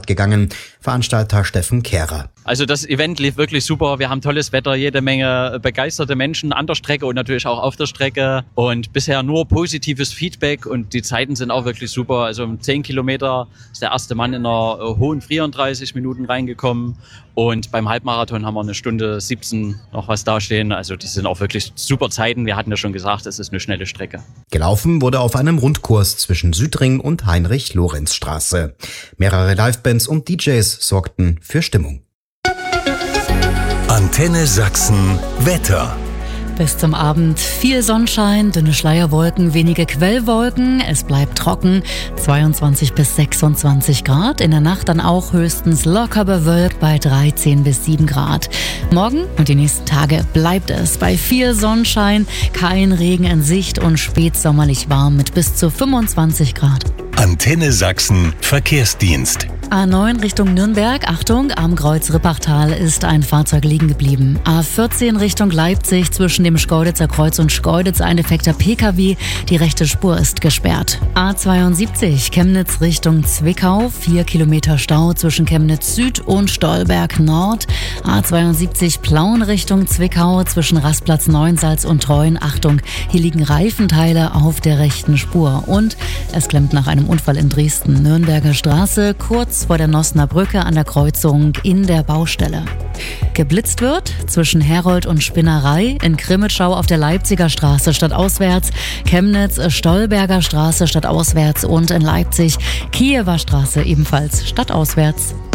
Start gegangen. Veranstalter Steffen Kehrer. Also das Event lief wirklich super. Wir haben tolles Wetter, jede Menge begeisterte Menschen an der Strecke und natürlich auch auf der Strecke. Und bisher nur positives Feedback und die Zeiten sind auch wirklich super. Also um 10 Kilometer ist der erste Mann in einer hohen 34 Minuten reingekommen. Und beim Halbmarathon haben wir 1:17 noch was dastehen. Also das sind auch wirklich super Zeiten. Wir hatten ja schon gesagt, es ist eine schnelle Strecke. Gelaufen wurde auf einem Rundkurs zwischen Südring und Heinrich-Lorenz-Straße. Mehrere Livebands und DJs sorgten für Stimmung. Antenne Sachsen Wetter. Bis zum Abend viel Sonnenschein, dünne Schleierwolken, wenige Quellwolken. Es bleibt trocken, 22 bis 26 Grad. In der Nacht dann auch höchstens locker bewölkt bei 13 bis 7 Grad. Morgen und die nächsten Tage bleibt es bei viel Sonnenschein, kein Regen in Sicht und spätsommerlich warm mit bis zu 25 Grad. Antenne Sachsen Verkehrsdienst. A9 Richtung Nürnberg, Achtung, am Kreuz Rippachtal ist ein Fahrzeug liegen geblieben. A14 Richtung Leipzig, zwischen dem Schkeuditzer Kreuz und Schkeuditz ein defekter Pkw, die rechte Spur ist gesperrt. A72 Chemnitz Richtung Zwickau, 4 Kilometer Stau zwischen Chemnitz Süd und Stolberg Nord. A72 Plauen Richtung Zwickau, zwischen Rastplatz Neuensalz und Treuen, Achtung, hier liegen Reifenteile auf der rechten Spur. Und es klemmt nach einem Unfall in Dresden, Nürnberger Straße, kurz vor der Nossener Brücke an der Kreuzung in der Baustelle. Geblitzt wird zwischen Herold und Spinnerei, in Krimitschau auf der Leipziger Straße stadtauswärts, Chemnitz Stolberger Straße stadtauswärts und in Leipzig Kiewer Straße ebenfalls stadtauswärts.